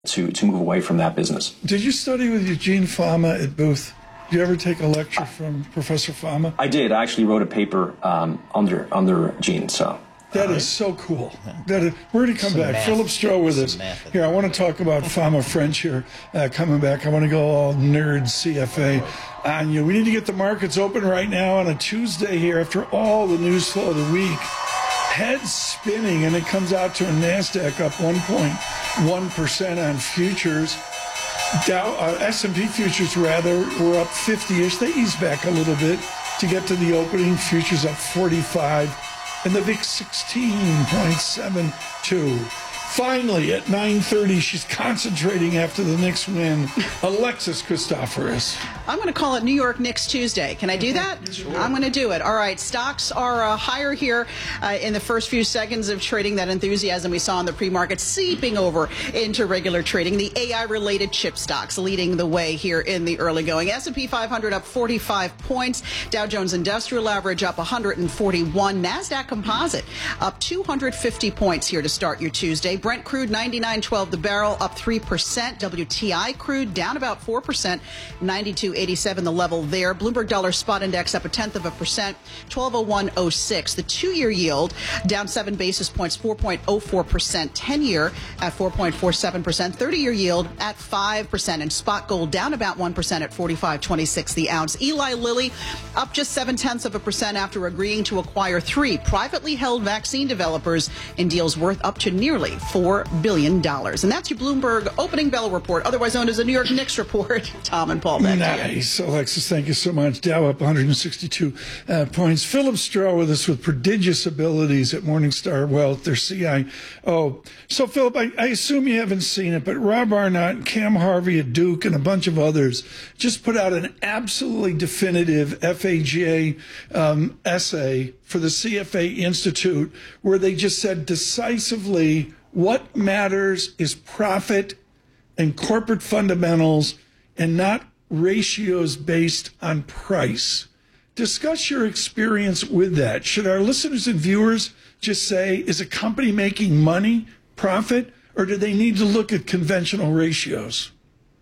to move away from that business. Did you study with Eugene Fama at Booth? Did you ever take a lecture from Professor Fama? I did. I actually wrote a paper under Gene. So that is so cool. Where did he come back? Math. Philip Stroh with us. Here, I want to talk about Fama French here coming back. I want to go all nerd CFA on you. We need to get the markets open right now on a Tuesday here after all the news flow of the week. Heads spinning, and it comes out to a NASDAQ up 1.1% on futures. S&P futures, rather, were up 50-ish. They eased back a little bit to get to the opening. Futures up 45, and the VIX 16.72. Finally, at 9:30, she's concentrating after the Knicks win. Alexis Christoforous. I'm going to call it New York Knicks Tuesday. Can I do that? Sure. I'm going to do it. All right. Stocks are higher here in the first few seconds of trading. That enthusiasm we saw in the pre-market seeping over into regular trading. The AI-related chip stocks leading the way here in the early going. S&P 500 up 45 points. Dow Jones Industrial Average up 141. NASDAQ Composite up 250 points here to start your Tuesday. Brent crude 99.12 the barrel, up 3%. WTI crude down about 4%, 92.87 the level there. Bloomberg Dollar Spot Index up 0.1%, 1201.06. The 2-year yield down 7 basis points, 4.04%. 10-year at 4.47%. 30-year yield at 5%. And spot gold down about 1% at 45.26 the ounce. Eli Lilly up just 0.7% after agreeing to acquire 3 privately held vaccine developers in deals worth up to nearly $4 billion. And that's your Bloomberg opening bell report, otherwise known as the New York Knicks report. Tom and Paul, back to you. Nice. Alexis, thank you so much. Dow up 162 points. Philip Stroh with us with prodigious abilities at Morningstar Wealth, their CIO. So, Philip, I assume you haven't seen it, but Rob Arnott and Cam Harvey at Duke and a bunch of others just put out an absolutely definitive FAGA essay for the CFA Institute where they just said decisively what matters is profit and corporate fundamentals and not ratios based on price. Discuss your experience with that. Should our listeners and viewers just say, is a company making money, profit, or do they need to look at conventional ratios?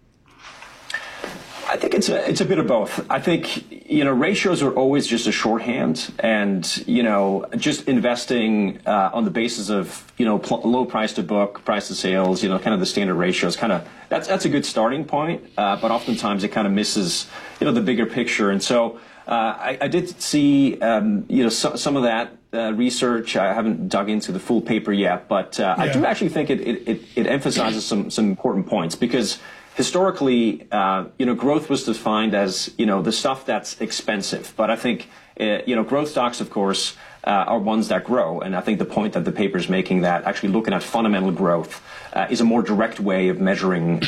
I think it's a bit of both. I think, ratios are always just a shorthand, and, just investing on the basis of, low price to book, price to sales, kind of the standard ratios, that's a good starting point. But oftentimes it kind of misses, the bigger picture. And so I did see, some of that research. I haven't dug into the full paper yet, but I do actually think it emphasizes some important points because historically, growth was defined as, the stuff that's expensive. But I think, growth stocks, of course, are ones that grow. And I think the point that the paper is making that actually looking at fundamental growth is a more direct way of measuring,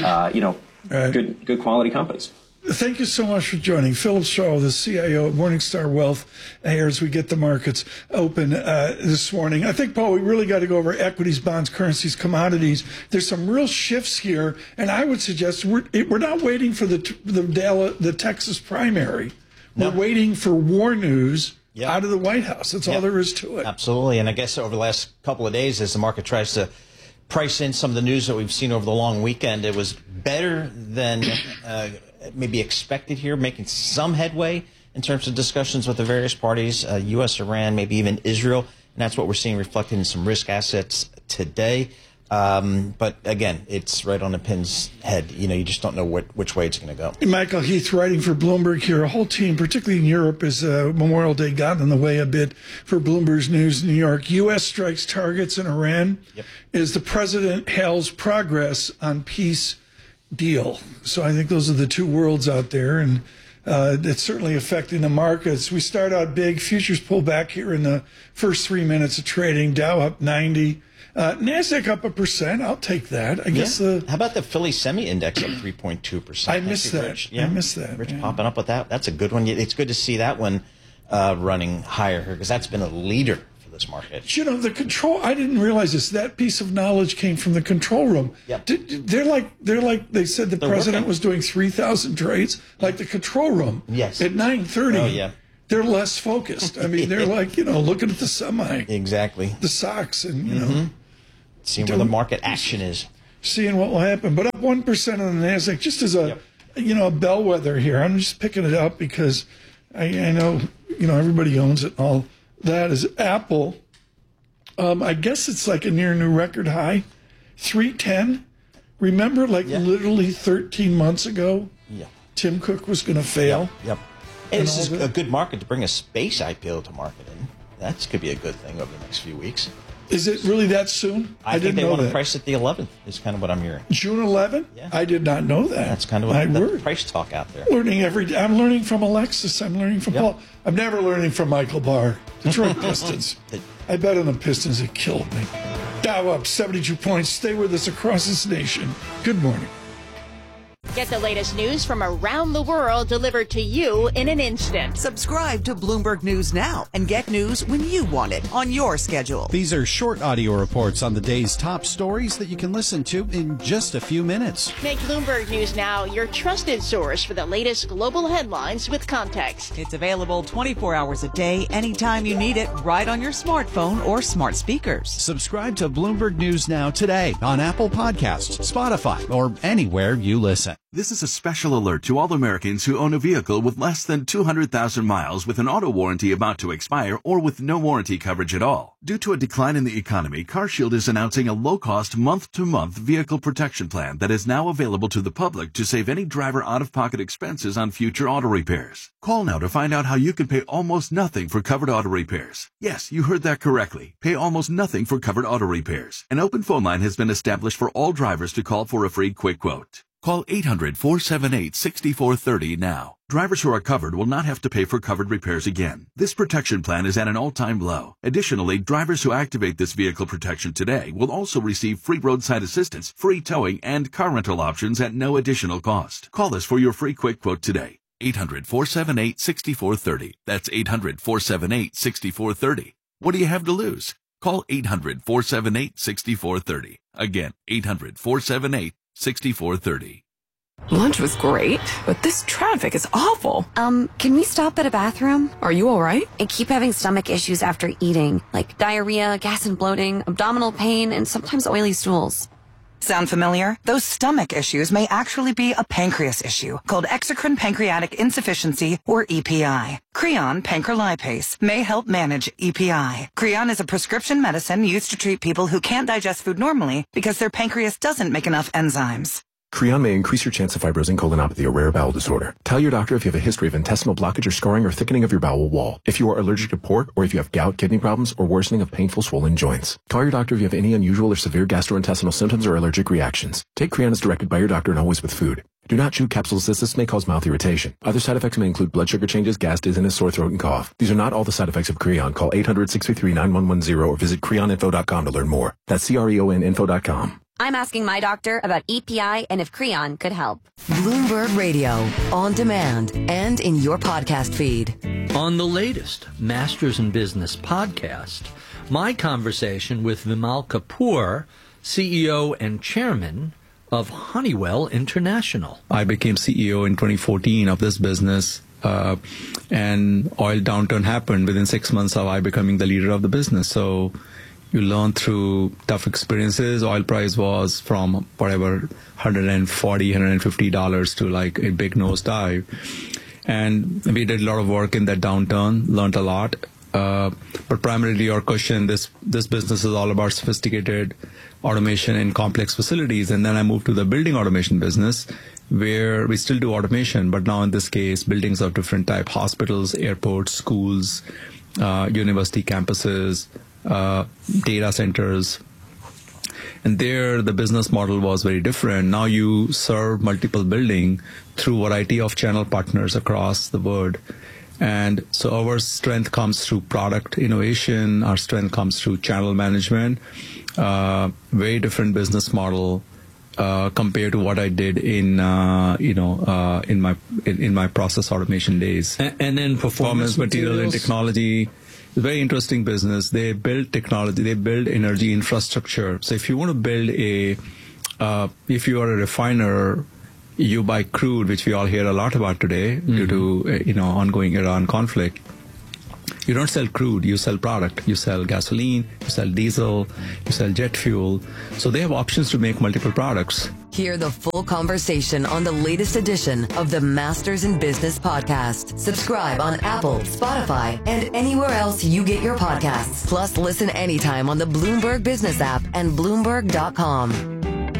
good quality companies. Thank you so much for joining. Philip Stroh, the CIO of Morningstar Wealth, here as we get the markets open this morning. I think, Paul, we really got to go over equities, bonds, currencies, commodities. There's some real shifts here, and I would suggest we're not waiting for the Texas primary. We're waiting for war news out of the White House. That's all there is to it. Absolutely, and I guess over the last couple of days, as the market tries to price in some of the news that we've seen over the long weekend, it was better than maybe expected here, making some headway in terms of discussions with the various parties, U.S., Iran, maybe even Israel. And that's what we're seeing reflected in some risk assets today. But again, it's right on the pin's head. You just don't know which way it's going to go. Michael Heath writing for Bloomberg here. A whole team, particularly in Europe, as Memorial Day got in the way a bit for Bloomberg's News New York. U.S. strikes targets in Iran as the president hails progress on peace deal. So I think those are the two worlds out there, and it's certainly affecting the markets. We start out big. Futures pull back here in the first 3 minutes of trading. Dow up 90. NASDAQ up 1%. I'll take that. I guess How about the Philly Semi Index up 3.2%? I missed that. I missed that. Rich popping up with that. That's a good one. It's good to see that one running higher here because that's been a leader for this market. The control, I didn't realize this. That piece of knowledge came from the control room. Yep. They're like they said the president was doing 3,000 trades, like the control room. Yes. At 9:30. Oh, yeah. They're less focused. I mean, they're like, looking at the semi. Exactly. The socks and, seeing where the market action is. seeing what will happen. But up 1% on the NASDAQ, just as a a bellwether here. I'm just picking it up because I know everybody owns it and all that. Is Apple. I guess it's like a near new record high, 310. Remember, literally 13 months ago, Tim Cook was going to fail. Yep. And this is a good market to bring a space IPO to market in. That could be a good thing over the next few weeks. Is it really that soon? I think they want to price it the 11th, is kind of what I'm hearing. June 11th? Yeah. I did not know that. That's kind of what the price talk out there. Learning every day. I'm learning from Alexis. I'm learning from Paul. I'm never learning from Michael Barr. Detroit Pistons. I bet on the Pistons. It killed me. Dow up 72 points. Stay with us across this nation. Good morning. Get the latest news from around the world delivered to you in an instant. Subscribe to Bloomberg News now and get news when you want it on your schedule. These are short audio reports on the day's top stories that you can listen to in just a few minutes. Make Bloomberg News Now your trusted source for the latest global headlines with context. It's available 24 hours a day, anytime you need it, right on your smartphone or smart speakers. Subscribe to Bloomberg News Now today on Apple Podcasts, Spotify, or anywhere you listen. This is a special alert to all Americans who own a vehicle with less than 200,000 miles with an auto warranty about to expire or with no warranty coverage at all. Due to a decline in the economy, CarShield is announcing a low-cost month-to-month vehicle protection plan that is now available to the public to save any driver out-of-pocket expenses on future auto repairs. Call now to find out how you can pay almost nothing for covered auto repairs. Yes, you heard that correctly. Pay almost nothing for covered auto repairs. An open phone line has been established for all drivers to call for a free quick quote. Call 800-478-6430 now. Drivers who are covered will not have to pay for covered repairs again. This protection plan is at an all-time low. Additionally, drivers who activate this vehicle protection today will also receive free roadside assistance, free towing, and car rental options at no additional cost. Call us for your free quick quote today. 800-478-6430. That's 800-478-6430. What do you have to lose? Call 800-478-6430. Again, 800-478-6430. Lunch was great, but this traffic is awful. Can we stop at a bathroom? Are you all right? I keep having stomach issues after eating, like diarrhea, gas and bloating, abdominal pain, and sometimes oily stools. Sound familiar? Those stomach issues may actually be a pancreas issue called exocrine pancreatic insufficiency, or EPI. Creon pancrelipase may help manage EPI. Creon is a prescription medicine used to treat people who can't digest food normally because their pancreas doesn't make enough enzymes. Creon may increase your chance of fibrosing colonopathy, a rare bowel disorder. Tell your doctor if you have a history of intestinal blockage or scarring or thickening of your bowel wall, if you are allergic to pork, or if you have gout, kidney problems, or worsening of painful swollen joints. Call your doctor if you have any unusual or severe gastrointestinal symptoms or allergic reactions. Take Creon as directed by your doctor and always with food. Do not chew capsules as this may cause mouth irritation. Other side effects may include blood sugar changes, gas, dizziness, sore throat, and cough. These are not all the side effects of Creon. Call 800-633-9110 or visit creoninfo.com to learn more. That's CREONinfo.com. I'm asking my doctor about EPI and if Creon could help. Bloomberg Radio, on demand and in your podcast feed. On the latest Masters in Business podcast, my conversation with Vimal Kapur, CEO and chairman of Honeywell International. I became CEO in 2014 of this business, and oil downturn happened within 6 months of I becoming the leader of the business. So you learn through tough experiences. Oil price was from whatever, $140, $150 to like a big nosedive. And we did a lot of work in that downturn, learned a lot. But primarily your question, this business is all about sophisticated automation in complex facilities. And then I moved to the building automation business, where we still do automation, but now in this case, buildings of different type, hospitals, airports, schools, university campuses, data centers. And there, the business model was very different. Now you serve multiple buildings through a variety of channel partners across the world. And so our strength comes through product innovation. Our strength comes through channel management. Very different business model compared to what I did in my process automation days. And then performance material and technology. Very interesting business. They build technology. They build energy infrastructure. So if you want to build if you are a refiner, you buy crude, which we all hear a lot about today due to ongoing Iran conflict. You don't sell crude, you sell product. You sell gasoline, you sell diesel, you sell jet fuel. So they have options to make multiple products. Hear the full conversation on the latest edition of the Masters in Business podcast. Subscribe on Apple, Spotify, and anywhere else you get your podcasts. Plus, listen anytime on the Bloomberg Business app and Bloomberg.com.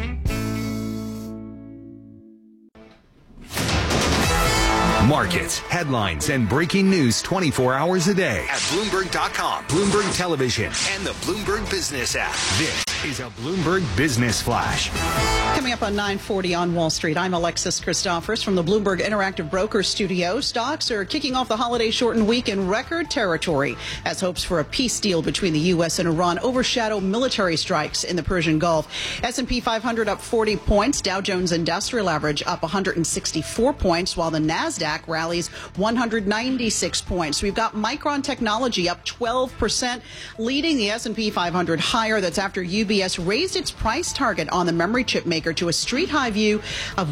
Markets, headlines, and breaking news 24 hours a day at Bloomberg.com, Bloomberg Television, and the Bloomberg Business app. This is a Bloomberg Business Flash. Coming up on 9:40 on Wall Street, I'm Alexis Christophers from the Bloomberg Interactive Brokers studio. Stocks are kicking off the holiday-shortened week in record territory as hopes for a peace deal between the U.S. and Iran overshadow military strikes in the Persian Gulf. S&P 500 up 40 points. Dow Jones Industrial Average up 164 points, while the NASDAQ rallies 196 points. We've got Micron Technology up 12%, leading the S&P 500 higher. That's after UBS raised its price target on the memory chip maker to a street-high view of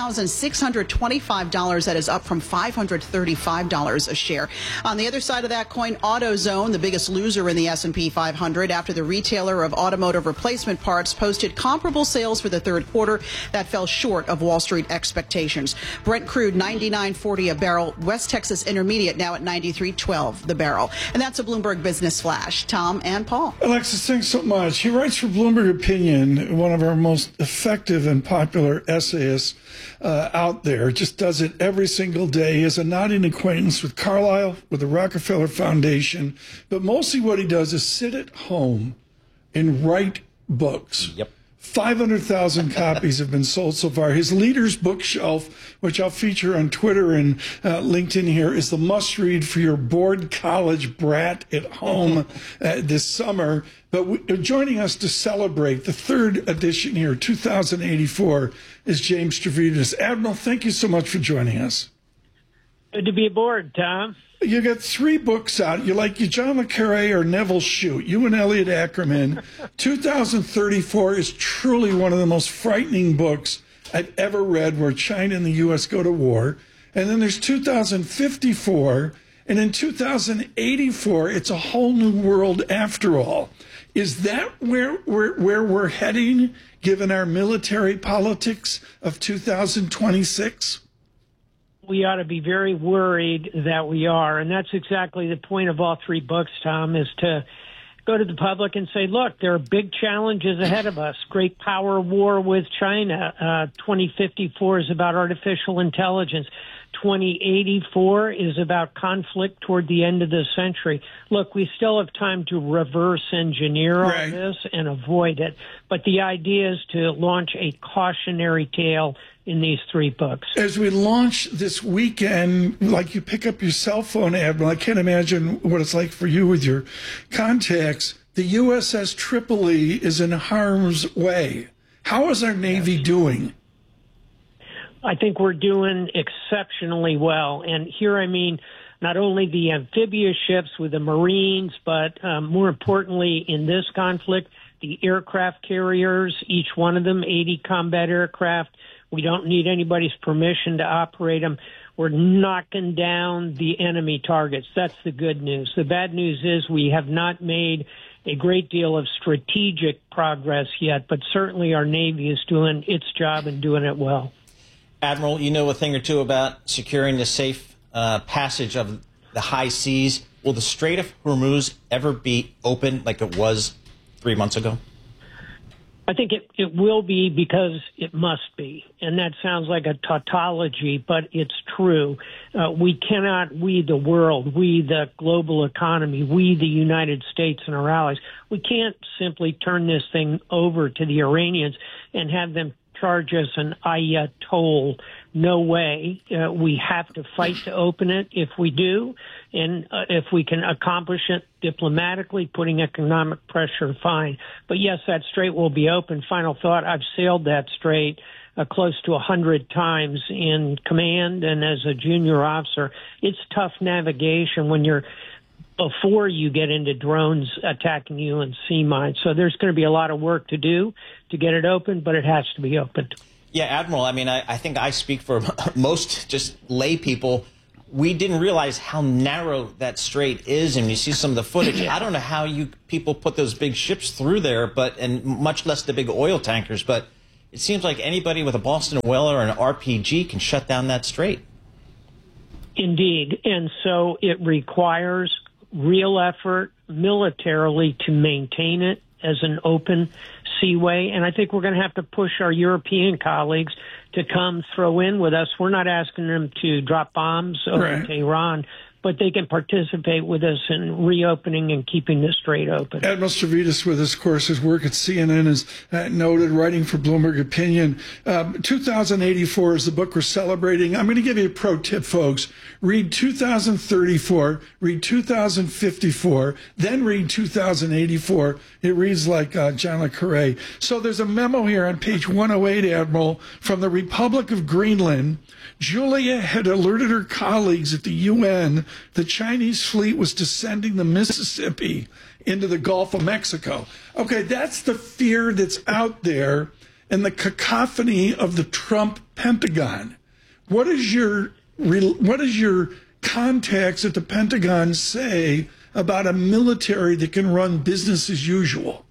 $1,625. That is up from $535 a share. On the other side of that coin, AutoZone, the biggest loser in the S&P 500, after the retailer of automotive replacement parts posted comparable sales for the third quarter that fell short of Wall Street expectations. Brent crude $99.40 a barrel. West Texas Intermediate now at $93.12 the barrel. And that's a Bloomberg Business Flash. Tom and Paul. Alexis, thanks so much. He writes for Bloomberg Opinion, one of our most effective and popular essayists out there. Just does it every single day. He has a nodding acquaintance with Carlyle, with the Rockefeller Foundation. But mostly what he does is sit at home and write books. Yep. 500,000 copies have been sold so far. His Leaders Bookshelf, which I'll feature on Twitter and LinkedIn here, is the must-read for your bored college brat at home this summer. But joining us to celebrate the third edition here, 2084, is James Stavridis. Admiral, thank you so much for joining us. Good to be aboard, Tom. You got 3 books out. You like John le Carré or Neville Shute. You and Elliot Ackerman. 2034 is truly one of the most frightening books I've ever read, where China and the U.S. go to war. And then there's 2054. And in 2084, it's a whole new world after all. Is that where we're heading, given our military politics of 2026? We ought to be very worried that we are. And that's exactly the point of all 3 books, Tom, is to go to the public and say, look, there are big challenges ahead of us. Great power war with China. 2054 is about artificial intelligence. 2084 is about conflict toward the end of the century. Look, we still have time to reverse engineer all this and avoid it. But the idea is to launch a cautionary tale in these 3 books. As we launch this weekend, like you pick up your cell phone, Admiral, I can't imagine what it's like for you with your contacts. The USS Tripoli is in harm's way. How is our Navy doing? I think we're doing exceptionally well. And here I mean not only the amphibious ships with the Marines, but more importantly in this conflict, the aircraft carriers, each one of them 80 combat aircraft. We don't need anybody's permission to operate them. We're knocking down the enemy targets. That's the good news. The bad news is we have not made a great deal of strategic progress yet, but certainly our Navy is doing its job and doing it well. Admiral, you know a thing or two about securing the safe passage of the high seas. Will the Strait of Hormuz ever be open like it was 3 months ago? I think it will be, because it must be. And that sounds like a tautology, but it's true. We cannot, we the world, we the global economy, we the United States and our allies, we can't simply turn this thing over to the Iranians and have them charge us an toll. No way. We have to fight to open it if we do. And if we can accomplish it diplomatically, putting economic pressure, fine. But yes, that strait will be open. Final thought, I've sailed that strait close to 100 times in command and as a junior officer. It's tough navigation when you're before you get into drones attacking you and sea mines. So there's going to be a lot of work to do to get it open, but it has to be opened. Yeah, Admiral, I mean, I think I speak for most just lay people. we didn't realize how narrow that strait is, and you see some of the footage. I don't know how people put those big ships through there, and much less the big oil tankers, but it seems like anybody with a Boston Whaler or an RPG can shut down that strait. Indeed, and so it requires real effort militarily to maintain it as an open seaway, and I think we're going to have to push our European colleagues to come throw in with us. We're not asking them to drop bombs over to Iran, but they can participate with us in reopening and keeping the strait open. Admiral Stavridis with us, of course. His work at CNN is noted, writing for Bloomberg Opinion. 2084 is the book we're celebrating. I'm going to give you a pro tip, folks. Read 2034, read 2054, then read 2084. It reads like John le Carré. So there's a memo here on page 108, Admiral, from the Republic of Greenland. Julia had alerted her colleagues at the UN the Chinese fleet was descending the Mississippi into the Gulf of Mexico. Okay, that's the fear that's out there and the cacophony of the Trump Pentagon. What is your contacts at the Pentagon say about a military that can run business as usual?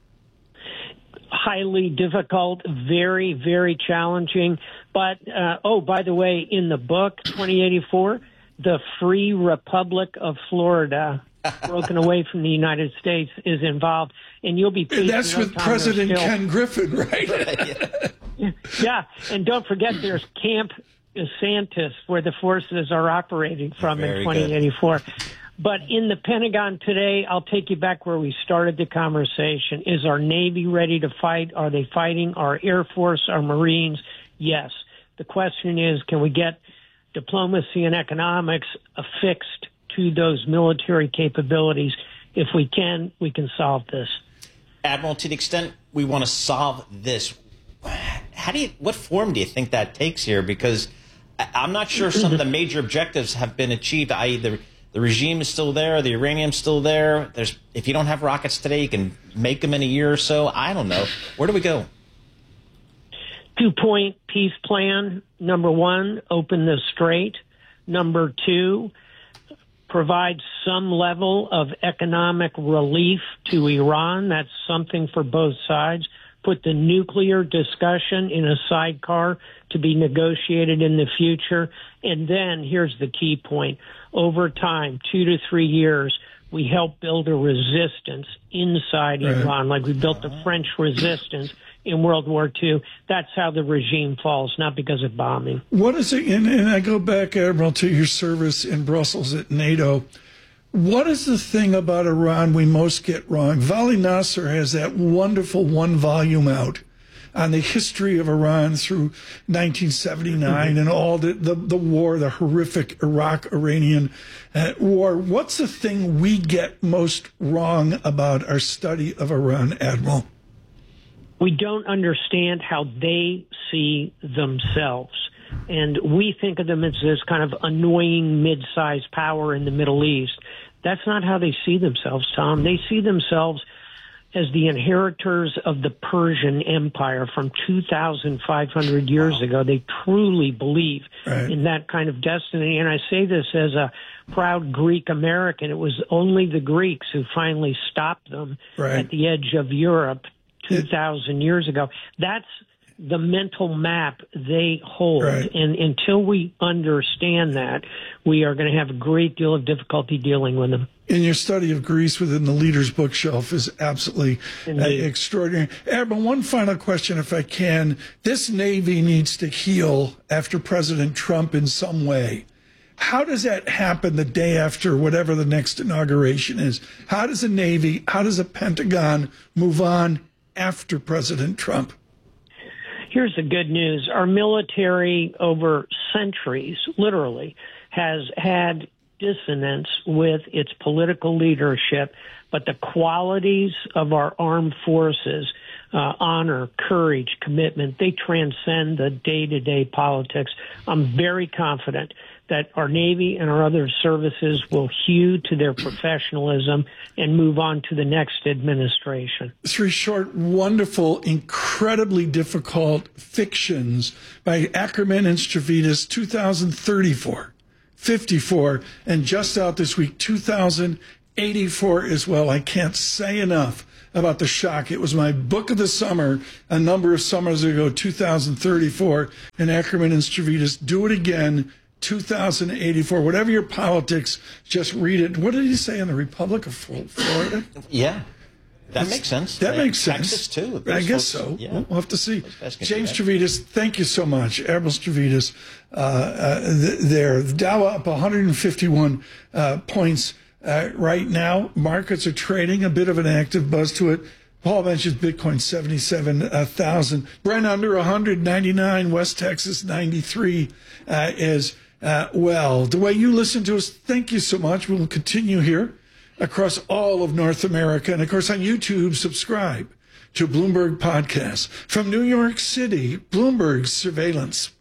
Highly difficult, very, very challenging. But, by the way, in the book, 2084, the Free Republic of Florida, broken away from the United States, is involved. And you'll be pleased. That's with President Ken Griffin, right? Yeah, and don't forget there's Camp DeSantis, where the forces are operating from in 2084. Good. But in the Pentagon today, I'll take you back where we started the conversation. Is our Navy ready to fight? Are they fighting? Our Air Force, our Marines? Yes. The question is, can we get diplomacy and economics affixed to those military capabilities? If we can solve this. Admiral, to the extent we want to solve this, what form do you think that takes here? Because I'm not sure some of the major objectives have been achieved, i.e. the regime is still there, the uranium's still there. If you don't have rockets today, you can make them in a year or so. I don't know. Where do we go? 2-point peace plan. Number 1, open the strait. Number 2, provide some level of economic relief to Iran. That's something for both sides. Put the nuclear discussion in a sidecar to be negotiated in the future. And then here's the key point. Over time, 2 to 3 years, we help build a resistance inside Iran, like we built the French resistance in World War II. That's how the regime falls, not because of bombing. What is it? And I go back, Admiral, to your service in Brussels at NATO. What is the thing about Iran we most get wrong? Vali Nasser has that wonderful one volume out on the history of Iran through 1979 and all the war, the horrific Iraq-Iranian war. What's the thing we get most wrong about our study of Iran, Admiral? We don't understand how they see themselves. And we think of them as this kind of annoying mid-sized power in the Middle East. That's not how they see themselves, Tom. They see themselves as the inheritors of the Persian Empire from 2,500 years ago. They truly believe in that kind of destiny. And I say this as a proud Greek American. It was only the Greeks who finally stopped them at the edge of Europe 2,000 years ago. That's the mental map they hold. And until we understand that, we are going to have a great deal of difficulty dealing with them. And your study of Greece within the Leader's Bookshelf is absolutely extraordinary. Admiral, one final question, if I can. This Navy needs to heal after President Trump in some way. How does that happen the day after whatever the next inauguration is? How does the Navy, how does the Pentagon move on after President Trump? Here's the good news. Our military over centuries, literally, has had dissonance with its political leadership, but the qualities of our armed forces, honor, courage, commitment, they transcend the day-to-day politics. I'm very confident that our Navy and our other services will hew to their professionalism and move on to the next administration. 3 short, wonderful, incredibly difficult fictions by Ackerman and Stavridis, 2034. 54, and just out this week, 2084 as well. I can't say enough about the shock. It was my book of the summer a number of summers ago, 2034, and Ackerman and Stavridis. Do it again, 2084. Whatever your politics, just read it. What did he say in the Republic of Florida? Yeah. That makes sense. That makes sense. Texas, too. I guess so. Yeah. We'll have to see. James Stavridis, thank you so much. Admiral Stavridis there. The Dow up 151 points right now. Markets are trading, a bit of an active buzz to it. Paul mentions Bitcoin 77,000. Brent under 199. West Texas 93 as well. The way you listen to us, thank you so much. We'll continue here across all of North America. And, of course, on YouTube, subscribe to Bloomberg Podcasts. From New York City, Bloomberg Surveillance.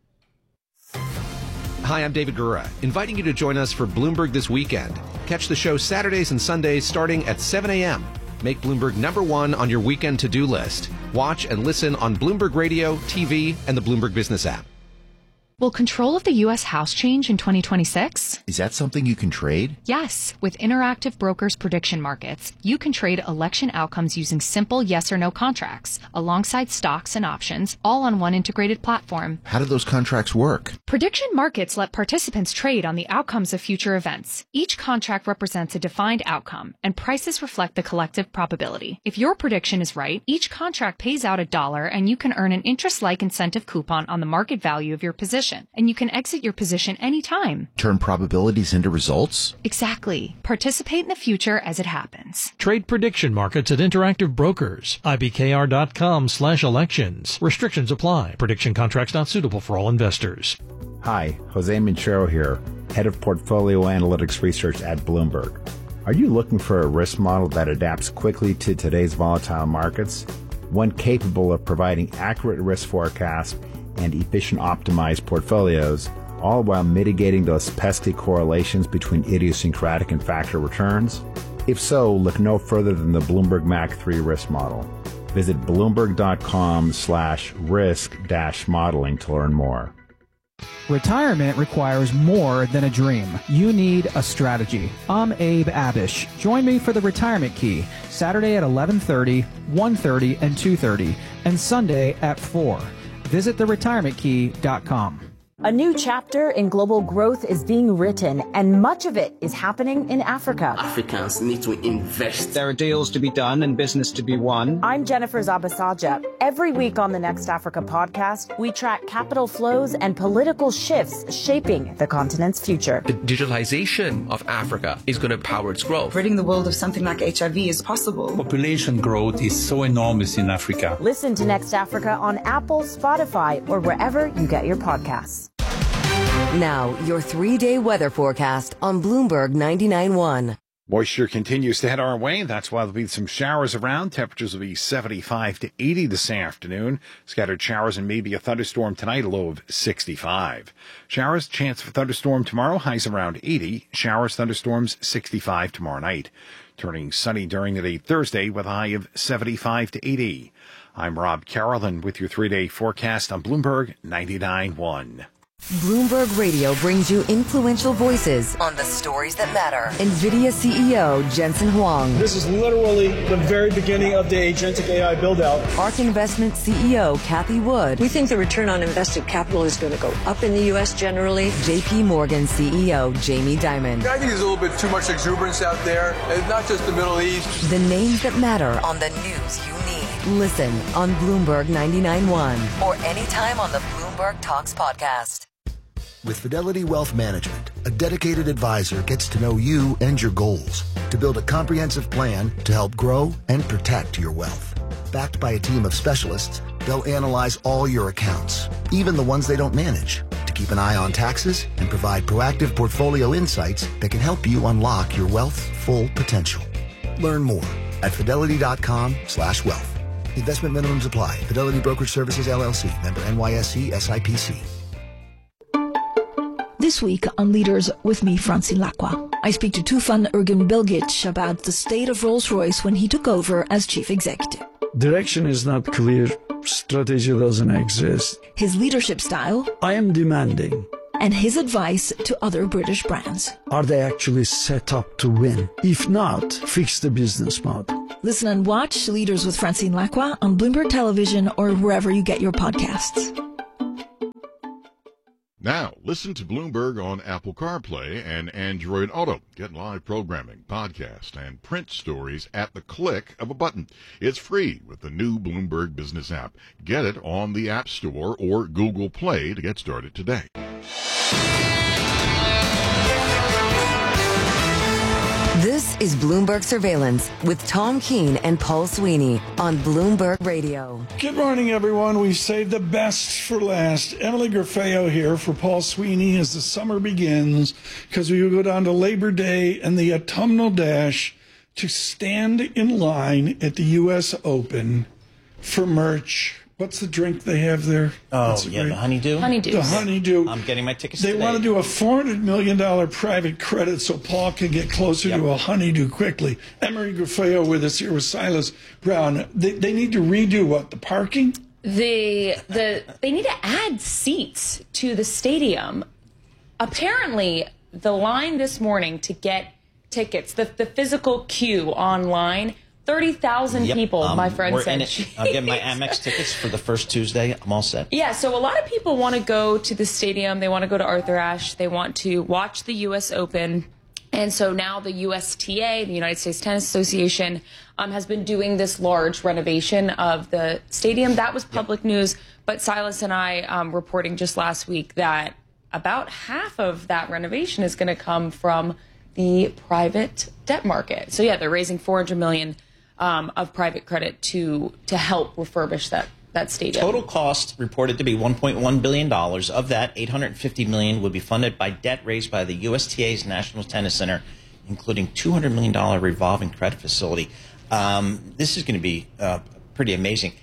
Hi, I'm David Gura, inviting you to join us for Bloomberg This Weekend. Catch the show Saturdays and Sundays starting at 7 a.m. Make Bloomberg #1 on your weekend to-do list. Watch and listen on Bloomberg Radio, TV, and the Bloomberg Business app. Will control of the U.S. House change in 2026? Is that something you can trade? Yes. With Interactive Brokers prediction markets, you can trade election outcomes using simple yes or no contracts, alongside stocks and options, all on one integrated platform. How do those contracts work? Prediction markets let participants trade on the outcomes of future events. Each contract represents a defined outcome, and prices reflect the collective probability. If your prediction is right, each contract pays out $1, and you can earn an interest-like incentive coupon on the market value of your position. And you can exit your position anytime. Turn probabilities into results? Exactly. Participate in the future as it happens. Trade prediction markets at Interactive Brokers. IBKR.com/elections. Restrictions apply. Prediction contracts not suitable for all investors. Hi, Jose Minchero here, Head of Portfolio Analytics Research at Bloomberg. Are you looking for a risk model that adapts quickly to today's volatile markets? One capable of providing accurate risk forecasts and efficient optimized portfolios, all while mitigating those pesky correlations between idiosyncratic and factor returns? If so, look no further than the Bloomberg Mac 3 risk model. Visit bloomberg.com/risk-modeling to learn more. Retirement requires more than a dream. You need a strategy. I'm Abe Abish. Join me for the Retirement Key, Saturday at 11:30, 1:30, and 2:30, and Sunday at 4. Visit theretirementkey.com. A new chapter in global growth is being written, and much of it is happening in Africa. Africans need to invest. There are deals to be done and business to be won. I'm Jennifer Zabasaja. Every week on the Next Africa podcast, we track capital flows and political shifts shaping the continent's future. The digitalization of Africa is going to power its growth. Ridding the world of something like HIV is possible. Population growth is so enormous in Africa. Listen to Next Africa on Apple, Spotify, or wherever you get your podcasts. Now, your 3-day weather forecast on Bloomberg 99.1. Moisture continues to head our way. That's why there'll be some showers around. Temperatures will be 75 to 80 this afternoon. Scattered showers and maybe a thunderstorm tonight, a low of 65. Showers, chance for thunderstorm tomorrow, highs around 80. Showers, thunderstorms, 65 tomorrow night. Turning sunny during the day Thursday with a high of 75 to 80. I'm Rob Carolyn with your 3-day forecast on Bloomberg 99.1. Bloomberg Radio brings you influential voices on the stories that matter. NVIDIA CEO Jensen Huang. This is literally the very beginning of the agentic AI build-out. ARK Investment CEO Cathie Wood. We think the return on invested capital is going to go up in the U.S. generally. JP Morgan CEO Jamie Dimon. I think there's a little bit too much exuberance out there. It's not just the Middle East. The names that matter on the news you need. Listen on Bloomberg 99.1 or anytime on the Bloomberg Talks podcast. With Fidelity Wealth Management, a dedicated advisor gets to know you and your goals to build a comprehensive plan to help grow and protect your wealth. Backed by a team of specialists, they'll analyze all your accounts, even the ones they don't manage, to keep an eye on taxes and provide proactive portfolio insights that can help you unlock your wealth's full potential. Learn more at fidelity.com/wealth. Investment minimums apply. Fidelity Brokerage Services, LLC. Member NYSE SIPC. This week on Leaders with me, Francine Lacqua, I speak to Tufan Ergin-Bilgic about the state of Rolls-Royce when he took over as chief executive. Direction is not clear. Strategy doesn't exist. His leadership style. I am demanding. and his advice to other British brands. Are they actually set up to win? If not, fix the business model. Listen and watch Leaders with Francine Lacqua on Bloomberg Television or wherever you get your podcasts. Now, listen to Bloomberg on Apple CarPlay and Android Auto. Get live programming, podcasts, and print stories at the click of a button. It's free with the new Bloomberg Business app. Get it on the App Store or Google Play to get started today. This is Bloomberg Surveillance with Tom Keene and Paul Sweeney on Bloomberg Radio. Good morning, everyone. We saved the best for last. Emily Grafeo here for Paul Sweeney as the summer begins, because we will go down to Labor Day and the autumnal dash to stand in line at the U.S. Open for merch. What's the drink they have there? Oh, yeah, the Honeydew? The Honeydew. I'm getting my tickets They today. want to do a $400 million private credit so Paul can get closer to a Honeydew quickly. Emery Grafeo with us here with Silas Brown. They need to redo what? The parking? They need to add seats to the stadium. Apparently, the line this morning to get tickets, the physical queue online, 30,000 people, my friend said. I'll get my Amex tickets for the first Tuesday. I'm all set. Yeah, so a lot of people want to go to the stadium. They want to go to Arthur Ashe. They want to watch the U.S. Open. And so now the USTA, the United States Tennis Association, has been doing this large renovation of the stadium. That was public news. But Silas and I reporting just last week that about half of that renovation is going to come from the private debt market. So, yeah, they're raising $400 million of private credit to help refurbish that stadium. Total cost reported to be $1.1 billion. Of that, $850 million would be funded by debt raised by the USTA's National Tennis Center, including $200 million revolving credit facility. This is going to be pretty amazing.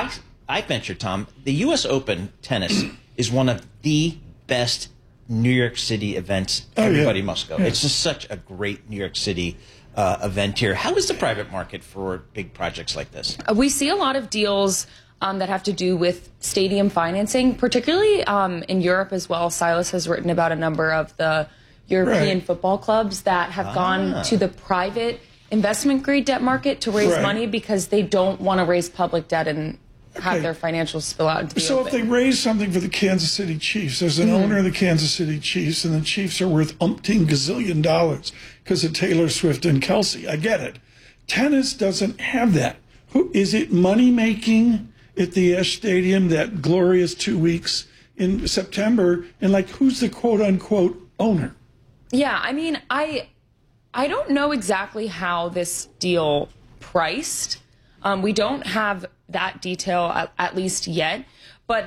I venture, Tom, the U.S. Open tennis is one of the best New York City events. Everybody must go. It's just such a great New York City event here. How is the private market for big projects like this? We see a lot of deals that have to do with stadium financing, particularly in Europe as well. Silas has written about a number of the European football clubs that have gone to the private investment grade debt market to raise money because they don't want to raise public debt and have their financials spill out into the open. If they raise something for the Kansas City Chiefs, there's an owner of the Kansas City Chiefs, and the Chiefs are worth umpteen gazillion dollars because of Taylor Swift and Kelsey. I get it. Tennis doesn't have that. Is it money-making at the Ashe Stadium, that glorious 2 weeks in September? And, who's the quote-unquote owner? Yeah, I mean, I don't know exactly how this deal priced. We don't have that detail at least yet, but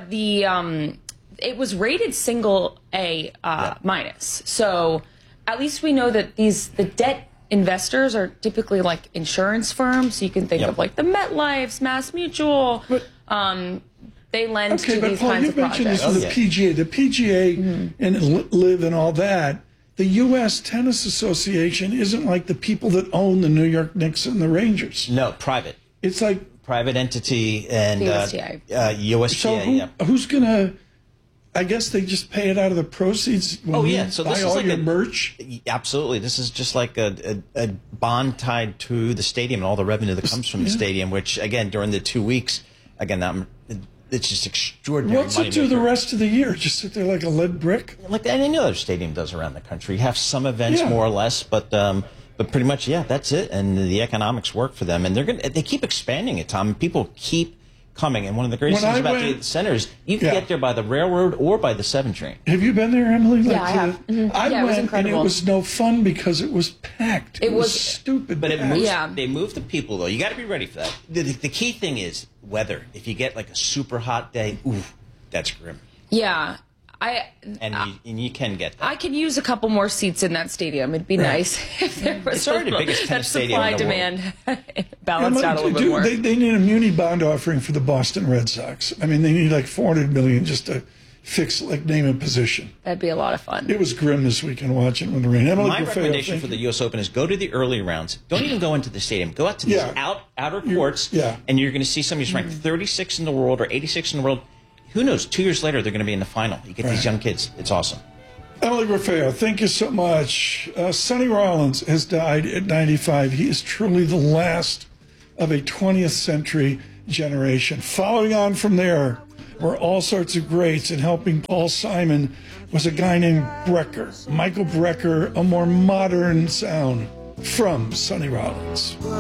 it was rated single A minus. So at least we know that the debt investors are typically like insurance firms. So you can think of like the MetLife's, Mass Mutual. They lend to these Paul, kinds of projects. you mentioned this with the PGA. The PGA and LIV and all that. The U.S. Tennis Association isn't like the people that own the New York Knicks and the Rangers. No, private. It's like private entity and USTA. USTA. So who's going to, I guess they just pay it out of the proceeds when you so buy this is all like your merch? Absolutely. This is just like a bond tied to the stadium and all the revenue that comes from the stadium, which, again, during the 2 weeks, it's just extraordinary. What's it do the rest of the year? Just sit there like a lead brick? Like any other stadium does around the country. You have some events more or less, but pretty much, that's it. And the economics work for them. And they keep expanding it, Tom. People keep coming. And one of the greatest things about the center is you can get there by the railroad or by the 7 train. Have you been there, Emily? Yeah, I have. I it was went, incredible. and it was no fun because it was packed. It was stupid. But they move the people, though. You got to be ready for that. The key thing is weather. If you get like a super hot day, that's grim. Yeah. And you can get that. I could use a couple more seats in that stadium. It'd be nice if there was it's already the biggest tennis stadium in the supply-demand balanced out a little bit more. They need a muni bond offering for the Boston Red Sox. I mean, they need like $400 million just to fix, name a position. That'd be a lot of fun. It was grim this weekend watching when the rain. My recommendation for the U.S. Open is go to the early rounds. Don't even go into the stadium. Go out to these outer courts, and you're going to see somebody who's ranked 36 in the world or 86 in the world. Who knows? 2 years later, they're going to be in the final. You get these young kids. It's awesome. Emily Raffeo, thank you so much. Sonny Rollins has died at 95. He is truly the last of a 20th century generation. Following on from there were all sorts of greats, and helping Paul Simon was a guy named Brecker. Michael Brecker, a more modern sound from Sonny Rollins.